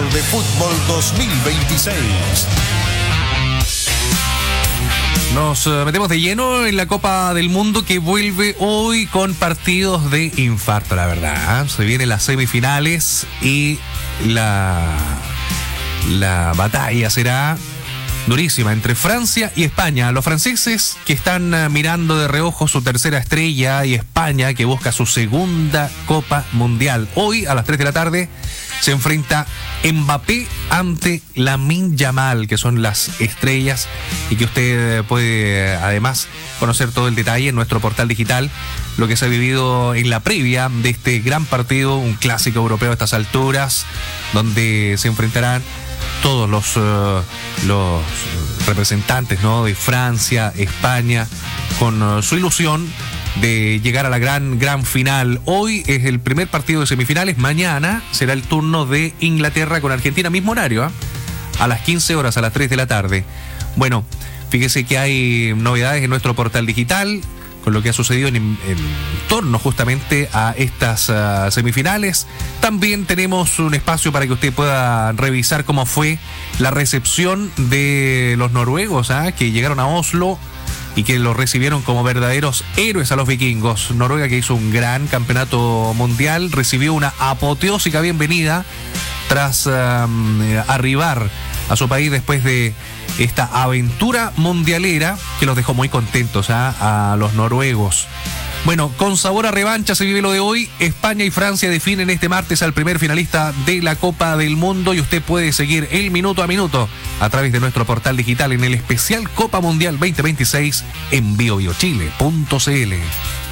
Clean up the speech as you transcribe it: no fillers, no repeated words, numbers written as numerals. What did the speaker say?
Mundial de Fútbol 2026. Nos metemos de lleno en la Copa del Mundo, que vuelve hoy con partidos de infarto, la verdad. Se vienen las semifinales y la batalla será durísima entre Francia y España. Los franceses, que están mirando de reojo su tercera estrella, y España, que busca su segunda Copa Mundial. Hoy a las 3 de la tarde se enfrenta Mbappé ante Lamine Yamal, que son las estrellas, y que usted puede además conocer todo el detalle en nuestro portal digital, lo que se ha vivido en la previa de este gran partido, un clásico europeo a estas alturas, donde se enfrentarán todos los representantes, ¿no?, de Francia, España, con su ilusión de llegar a la gran final. Hoy es el primer partido de semifinales. Mañana será el turno de Inglaterra con Argentina, mismo horario, a las 15 horas, a las 3 de la tarde. Bueno, fíjese que hay novedades en nuestro portal digital con lo que ha sucedido en torno justamente a estas semifinales. También tenemos un espacio para que usted pueda revisar cómo fue la recepción de los noruegos, que llegaron a Oslo y que los recibieron como verdaderos héroes a los vikingos. Noruega, que hizo un gran campeonato mundial, recibió una apoteósica bienvenida tras arribar a su país después de esta aventura mundialera que los dejó muy contentos a los noruegos. Bueno, con sabor a revancha se vive lo de hoy. España y Francia definen este martes al primer finalista de la Copa del Mundo, y usted puede seguir el minuto a minuto a través de nuestro portal digital en el especial Copa Mundial 2026 en biobiochile.cl.